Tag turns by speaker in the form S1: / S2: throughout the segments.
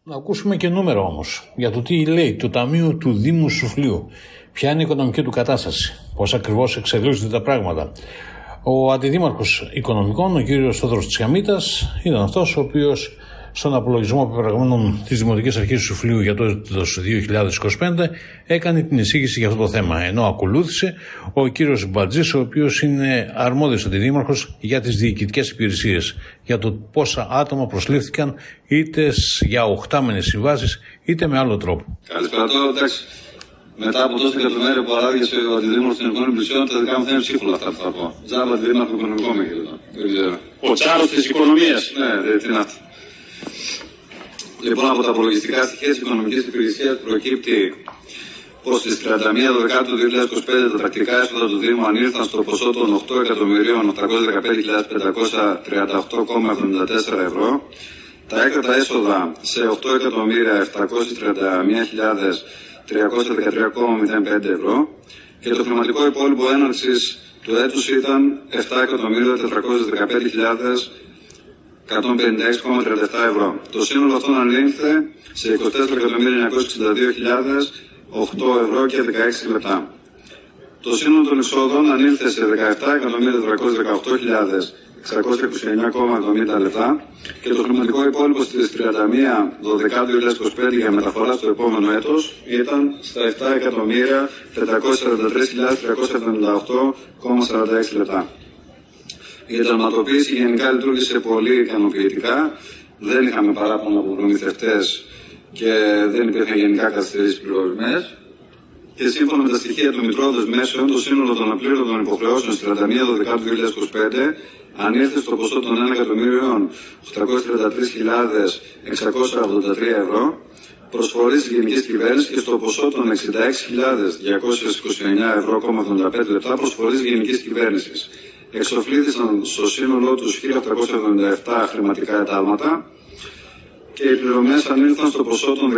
S1: Να ακούσουμε και νούμερο όμως για το τι λέει το Ταμείο του Δήμου Σουφλίου. Ποια είναι η οικονομική του κατάσταση, πώς ακριβώς εξελίσσονται τα πράγματα. Ο Αντιδήμαρχος Οικονομικών, ο κύριος Θόδωρος Τσιαμίτας, ήταν αυτός ο οποίος στον απολογισμό πεπραγμένων της Δημοτικής Αρχής Σουφλίου για το έτος 2025 έκανε την εισήγηση για αυτό το θέμα. Ενώ ακολούθησε ο κύριος Μπατζής, ο οποίος είναι αρμόδιος αντιδήμαρχος για τις διοικητικές υπηρεσίες, για το πόσα άτομα προσλήφθηκαν είτε για οχτάμενες συμβάσεις είτε με άλλο τρόπο.
S2: Καλησπέρα τώρα, εντάξει. Μετά από τόση λεπτομέρεια που παράγγεσε ο Αντιδήμαρχος των Οικονομικών Υπηρεσιών, τα δικά μου θα είναι ψίχουλα αυτά που θα πω. Τζάμπα Αντιδήμαρχο Οικονομικό με γύρω. Ο Τσάρος της Οικονομίας. Ναι, τι είναι αυτό. Λοιπόν, από τα απολογιστικά στοιχεία της Οικονομικής Υπηρεσίας προκύπτει πως στις 31 Δεκάτου 2025 τα τακτικά έσοδα του Δήμου ανήλθαν στο ποσό των 8.815.538,74 ευρώ, τα έκτακτα έσοδα σε 8.731.313,05 ευρώ και το χρηματικό υπόλοιπο έναρξης του έτους ήταν 7.456,37 ευρώ. Το σύνολο αυτών ανήλθε σε 24.962.008 ευρώ και 16 λεπτά. Το σύνολο των εισόδων ανήλθε σε 17.428.629,70 λεπτά και το χρηματικό υπόλοιπο στις 31 Δεκάτου 2025 για μεταφορά στο επόμενο έτος ήταν στα 7.433.378,46 λεπτά. Η ενταλματοποίηση γενικά λειτουργήσε πολύ ικανοποιητικά. Δεν είχαμε παράπονα από προμηθευτές και δεν υπήρχαν γενικά καθυστερήσεις πληρωμές. Και σύμφωνα με τα στοιχεία του Μητρώδους Μέσεων, το σύνολο των απλήρωτων υποχρεώσεων στις 31 Δεκάτου 2025 ανήλθε στο ποσό των 1.833.683 ευρώ, προσφορές της Γενικής Κυβέρνησης και στο ποσό των 66.229 ευρώ, 75 λεπτά προσφορές της Γενικής Κυβέρνησης. Εξοφλήθησαν στο σύνολό τους 1.877 χρηματικά εντάλματα και οι πληρωμές ανήλθαν στο ποσό των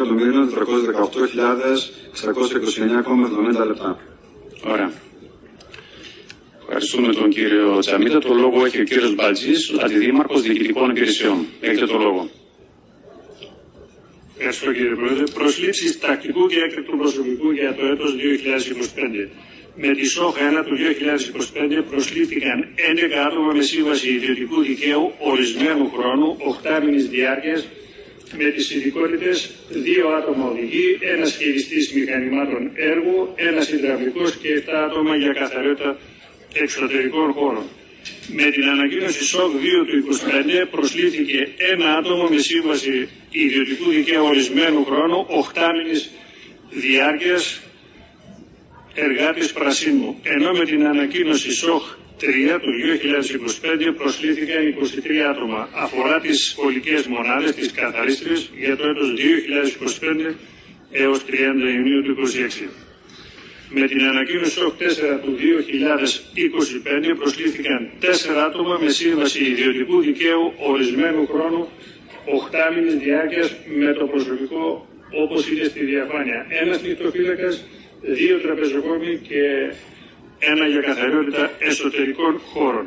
S2: 17.418.629,70 λεπτά.
S3: Ωραία. Ευχαριστούμε τον κύριο Τσαμίτα. Το λόγο έχει ο κύριος Μπατζής, Αντιδήμαρχος Διοικητικών Υπηρεσιών. Έχετε το λόγο.
S4: Ευχαριστώ κύριε Πρόεδρε. Προσλήψεις τακτικού και έκτακτου προσωπικού για το έτος 2025. Με τη ΣΟΧ 1 του 2025 προσλήφθηκαν 11 άτομα με σύμβαση ιδιωτικού δικαίου ορισμένου χρόνου, οχτάμηνης διάρκειας, με τις ειδικότητες 2 άτομα οδηγοί, 1 χειριστής μηχανημάτων έργου, 1 υδραυλικός και 7 άτομα για καθαριότητα εξωτερικών χώρων. Με την ανακοίνωση ΣΟΚ 2 του 2025 προσλήφθηκε 1 άτομο με σύμβαση ιδιωτικού δικαίου ορισμένου χρόνου, οχτάμηνης διάρκειας, εργάτης πρασίνου, ενώ με την ανακοίνωση ΣΟΧ 3 του 2025 προσλήφθηκαν 23 άτομα. Αφορά τις πολικές μονάδες της καθαρίστριας για το έτος 2025 έως 30 Ιουνίου του 2026. Με την ανακοίνωση ΣΟΧ 4 του 2025 προσλήφθηκαν 4 άτομα με σύμβαση ιδιωτικού δικαίου ορισμένου χρόνου, οχτάμηνης διάρκειας, με το προσωπικό όπως είναι στη διαφάνεια. 1 νυχτοφύλακας, 2 τραπεζοκόμοι και 1 για καθαριότητα εσωτερικών χώρων.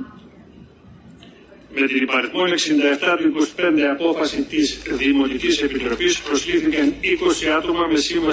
S4: Με την υπαριθμόν 67 του 25 απόφαση της Δημοτικής Επιτροπής προσλήφθηκαν 20 άτομα με σύμβαση